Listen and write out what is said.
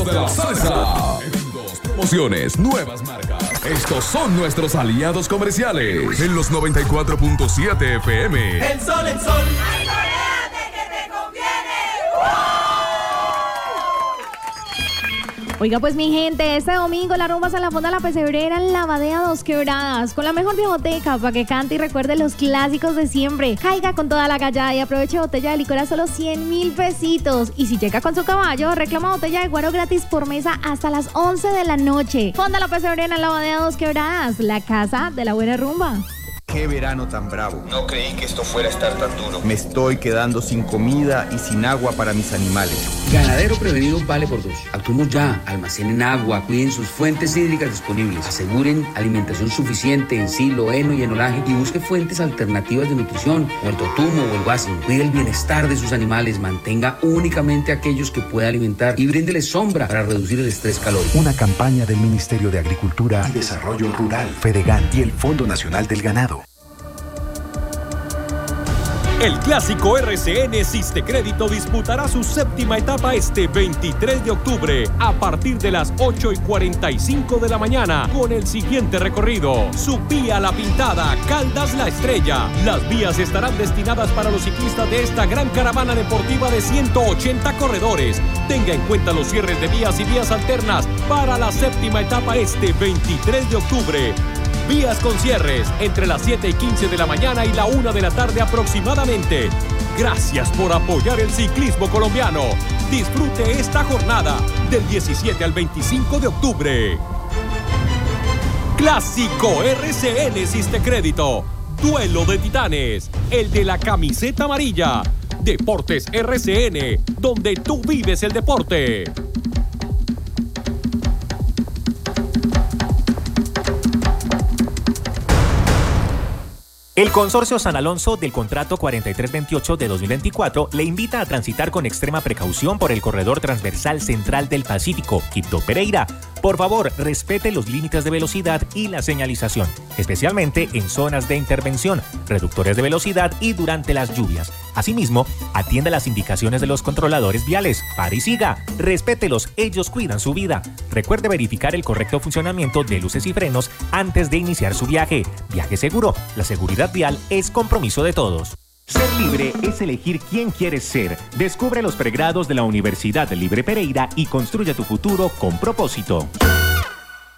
de la salsa. Eventos, promociones, nuevas marcas. Estos son nuestros aliados comerciales. En los 94.7 FM. El sol, el sol. ¡Ay, coréate que te conviene! Oiga, pues mi gente, este domingo la rumba a la Fonda La Pesebrera en la Badea Dos Quebradas, con la mejor biblioteca para que cante y recuerde los clásicos de siempre. Caiga con toda la gallada y aproveche botella de licor a solo 100,000 pesitos. Y si llega con su caballo, reclama botella de guaro gratis por mesa hasta las 11 de la noche. Fonda La Pesebrera en la Badea Dos Quebradas, la casa de la buena rumba. ¡Qué verano tan bravo! No creí que esto fuera a estar tan duro. Me estoy quedando sin comida y sin agua para mis animales. Ganadero prevenido vale por dos. Actuemos ya, almacenen agua, cuiden sus fuentes hídricas disponibles, aseguren alimentación suficiente en silo, heno y enolaje y busque fuentes alternativas de nutrición, como el totumo o el guasin. Cuide el bienestar de sus animales, mantenga únicamente aquellos que pueda alimentar y bríndeles sombra para reducir el estrés calórico. Una campaña del Ministerio de Agricultura y Desarrollo Rural, Fedegan y el Fondo Nacional del Ganado. El clásico RCN Sistecrédito disputará su séptima etapa este 23 de octubre a partir de las 8:45 de la mañana con el siguiente recorrido. Supía La Pintada, Caldas La Estrella. Las vías estarán destinadas para los ciclistas de esta gran caravana deportiva de 180 corredores. Tenga en cuenta los cierres de vías y vías alternas para la séptima etapa este 23 de octubre. Vías con cierres entre las 7:15 de la mañana y la 1 de la tarde aproximadamente. Gracias por apoyar el ciclismo colombiano. Disfrute esta jornada del 17 al 25 de octubre. Clásico RCN Sistecrédito. Duelo de titanes. El de la camiseta amarilla. Deportes RCN, donde tú vives el deporte. El Consorcio San Alonso del Contrato 4328 de 2024 le invita a transitar con extrema precaución por el corredor transversal central del Pacífico, Quibdó-Pereira. Por favor, respete los límites de velocidad y la señalización, especialmente en zonas de intervención, reductores de velocidad y durante las lluvias. Asimismo, atienda las indicaciones de los controladores viales. Pare y siga. Respételos, ellos cuidan su vida. Recuerde verificar el correcto funcionamiento de luces y frenos antes de iniciar su viaje. Viaje seguro. La seguridad vial es compromiso de todos. Ser libre es elegir quién quieres ser. Descubre los pregrados de la Universidad Libre Pereira y construye tu futuro con propósito.